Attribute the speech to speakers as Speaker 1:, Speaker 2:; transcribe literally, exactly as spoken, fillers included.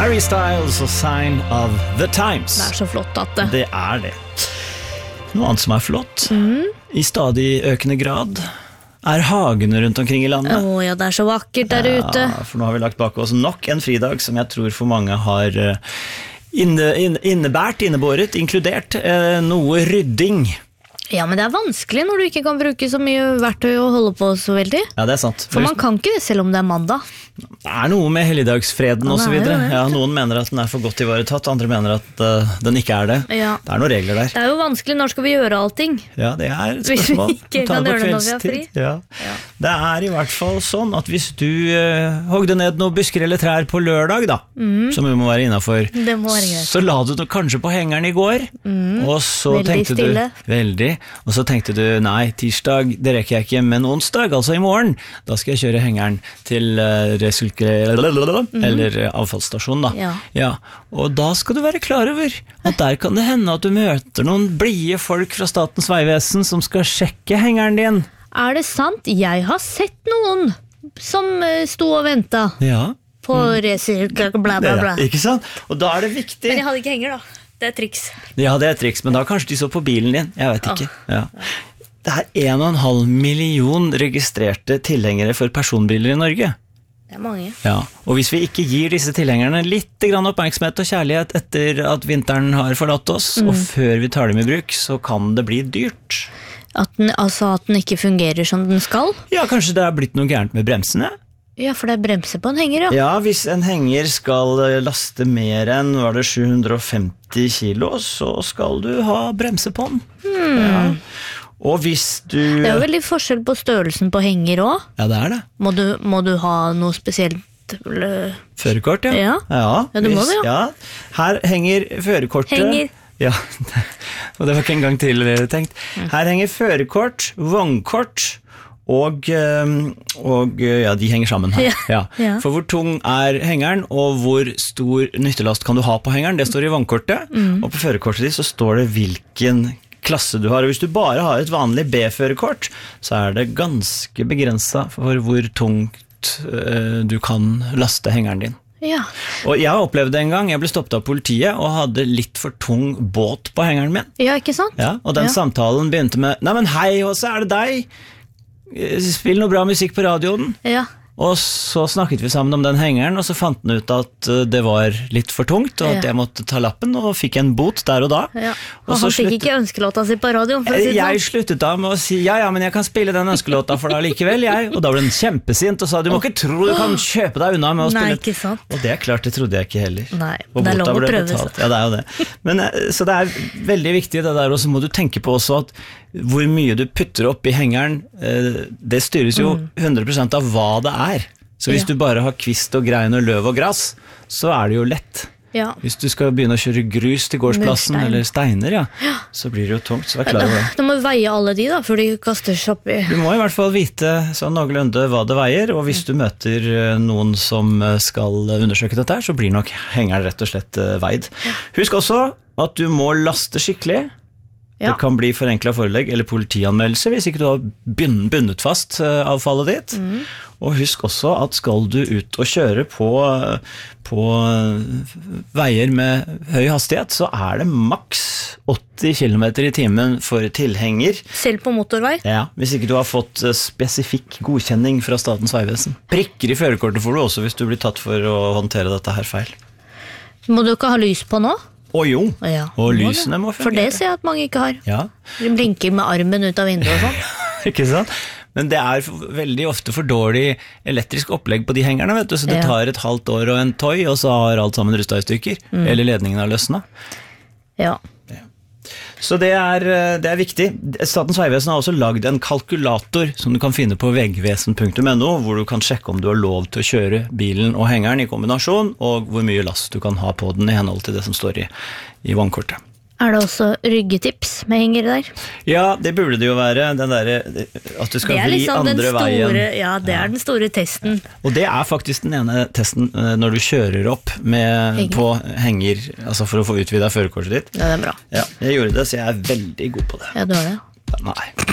Speaker 1: Harry Styles og Sign of the Times.
Speaker 2: Det er så flott at det
Speaker 1: Det er det. Noe annet som er flott, mm. i stadig økende grad, er hagene rundt omkring i landet.
Speaker 2: Å ja, det er så vakkert der
Speaker 1: ja,
Speaker 2: ute.
Speaker 1: For nå har vi lagt bak oss nok en fridag som jeg tror for mange har inne, inne, innebært, innebåret, inkludert eh, noe rydding.
Speaker 2: Ja, men det er vanskelig når du ikke kan bruke så mye verktøy og holde på så veldig.
Speaker 1: Ja, det er sant.
Speaker 2: For man kan ikke det selv om det er mandag.
Speaker 1: Det er noe med helligdagsfreden
Speaker 2: Ja,
Speaker 1: og så
Speaker 2: det er
Speaker 1: videre.
Speaker 2: jo det.
Speaker 1: Ja, noen mener at den er for godt ivaretatt, andre mener at uh, den ikke er det.
Speaker 2: Ja.
Speaker 1: Det er noen regler der.
Speaker 2: Det er jo vanskelig, når skal vi gjøre allting?
Speaker 1: Ja, det er et
Speaker 2: Hvis vi
Speaker 1: spørsmål.
Speaker 2: ikke
Speaker 1: Ta
Speaker 2: kan
Speaker 1: det på
Speaker 2: gjøre det når vi har
Speaker 1: kveldstid.
Speaker 2: fri.
Speaker 1: Ja.
Speaker 2: Ja.
Speaker 1: Det er i hvert fall sånn at hvis du uh, hogde ned noen busker eller trær på lørdag, da, mm. som vi må være innenfor,
Speaker 2: Det må være greit.
Speaker 1: så la du det kanskje på hengeren i går, mm. og så
Speaker 2: Veldig
Speaker 1: tenkte
Speaker 2: stille.
Speaker 1: du, veldig, og så tenkte du, nei, tirsdag, det rekker jeg ikke, men onsdag, altså i morgen, da skal jeg kjøre hengeren til uh, resulke, mm. eller uh, avfallsstasjon, da.
Speaker 2: Ja.
Speaker 1: Ja, og da skal du være klar over at der kan det hende at du møter noen blige folk fra Statens vegvesen som skal sjekke hengeren din.
Speaker 2: Er det sant? Jeg har sett noen som uh, sto og ventet
Speaker 1: Ja.
Speaker 2: på mm. resirka, bla bla bla.
Speaker 1: Ikke sant? Og da er det viktig.
Speaker 2: Men jeg hadde ikke henger da. Det er triks.
Speaker 1: Ja, det er et triks, men da kanskje de så på bilen din. Jeg vet ikke. Ja. Det er en og en halv million registrerte tilhengere for personbiler i Norge.
Speaker 2: Det er mange.
Speaker 1: Ja, og hvis vi ikke gir disse tilhengerne litt grann oppmerksomhet og kjærlighet etter at vinteren har forlatt oss, mm. og før vi tar dem i bruk, så kan det bli dyrt.
Speaker 2: At den, altså at den ikke fungerer som den skal?
Speaker 1: Ja, kanskje det har blitt noe gærent med bremsene?
Speaker 2: Ja, for det er bremse på en henger, ja.
Speaker 1: Ja, hvis en henger skal laste mer enn, var det sju hundre og femti kilo, så skal du ha bremse på den.
Speaker 2: Hmm.
Speaker 1: Ja. Og hvis du...
Speaker 2: Det er jo veldig forskjell på størrelsen på henger også.
Speaker 1: Ja, det er det.
Speaker 2: Må du, må du ha noe spesielt? Eller?
Speaker 1: Førerkort, ja.
Speaker 2: Ja,
Speaker 1: ja,
Speaker 2: ja du må det, ja.
Speaker 1: ja. Her henger førerkortet.
Speaker 2: Henger.
Speaker 1: Ja, og det var ikke en gang til tenkt. Her henger førerkort, vognkort, og, og ja, de henger sammen her.
Speaker 2: Ja.
Speaker 1: Ja.
Speaker 2: Ja.
Speaker 1: For hvor tung er hengeren, og hvor stor nyttelast kan du ha på hengeren, det står i vognkortet, mm. og på førerkortet ditt så står det hvilken klasse du har, og hvis du bare har et vanlig B-førerkort, så er det ganske begrenset for hvor tungt uh, du kan laste hengeren din.
Speaker 2: Ja.
Speaker 1: Og jeg har opplevd det en gang, jeg ble stoppet av politiet og hadde litt for tung båt på hengeren min.
Speaker 2: Ja, ikke sant?
Speaker 1: Ja, og den
Speaker 2: ja.
Speaker 1: samtalen begynte med, nei, men hei, Åse, er det deg? Spill noe bra musikk på radioen.
Speaker 2: Ja.
Speaker 1: Og så snakket vi sammen om den hengeren, og så fant den ut at det var litt for tungt, og at jeg måtte ta lappen, og fikk en bot der og da.
Speaker 2: Ja. Og,
Speaker 1: og
Speaker 2: han fikk slutt... ikke ønskelåta si på radioen, for å si det
Speaker 1: Jeg
Speaker 2: sånn.
Speaker 1: sluttet da med å si, ja, ja, men jeg kan spille den ønskelåta for deg likevel, jeg. Og da ble den kjempesint og sa, du må ikke tro du kan kjøpe deg unna med å spille.
Speaker 2: Nei, ikke sant.
Speaker 1: Og det er klart, det trodde jeg ikke heller.
Speaker 2: Nei,
Speaker 1: og
Speaker 2: det er lov å prøve.
Speaker 1: Ja, det er jo det. Men, så det er veldig viktig det der, og så må du tenke på også at hvor mye du putter opp i hengeren, det styres jo hundre prosent av hva det er. Så hvis ja. du bare har kvist og grein og løv og gras, så er det jo lett.
Speaker 2: Ja.
Speaker 1: Hvis du skal begynne å kjøre grus til gårdsplassen,
Speaker 2: Mørstein.
Speaker 1: eller steiner, ja,
Speaker 2: ja.
Speaker 1: så blir det jo tungt, så vær klar over det.
Speaker 2: Da må vi veie alle de da, før de kaster seg opp i...
Speaker 1: Du må i hvert fall vite sånn noenlunde hva det veier, og hvis du møter noen som skal undersøke dette her, så blir nok hengeren rett og slett veid. Husk også at du må laste skikkelig. Ja. Det kan bli forenklet forelegg eller politianmeldelse hvis ikke du har bundet fast avfallet ditt. Mm. Og husk også at skal du ut og kjøre på, på veier med høy hastighet, så er det maks åtti kilometer i timen for tilhenger.
Speaker 2: Selv på motorvei?
Speaker 1: Ja, hvis ikke du har fått spesifikk godkjenning fra Statens vegvesen. Prikker i førerkortet får du også hvis du blir tatt for å håndtere dette her feil.
Speaker 2: Må du ikke ha lys på nå?
Speaker 1: Å jo,
Speaker 2: ja,
Speaker 1: og lysene må fungere.
Speaker 2: For det ser jeg at mange ikke har.
Speaker 1: Ja.
Speaker 2: De blinker med armen ut av vinduet og sånn.
Speaker 1: Ikke sant? Men det er veldig ofte for dårlig elektrisk opplegg på de hengerne, vet du, så det ja. tar et halvt år og en tøy, og så har alt sammen rustet i stykker, mm. eller ledningen har løsnet.
Speaker 2: Ja.
Speaker 1: ja. Så det er, det er viktig. Statens vegvesen har også laget en kalkulator som du kan finne på vegvesen punktum no, hvor du kan sjekke om du har lov til å kjøre bilen og hengeren i kombinasjon, og hvor mye last du kan ha på den i henhold til det som står i, i vognkortet.
Speaker 2: Er det også ryggetips med henger der?
Speaker 1: Ja, det burde det jo være, den der, at du skal vri liksom andre
Speaker 2: store,
Speaker 1: veien.
Speaker 2: Ja, det er den store testen.
Speaker 1: Og det er faktisk den ene testen når du kjører opp med, henger. på henger, altså for å få utvidet førerkortet ditt.
Speaker 2: Ja, det er bra.
Speaker 1: Ja, jeg gjorde det, så jeg er veldig god på det.
Speaker 2: Ja, du har det.
Speaker 1: Nei.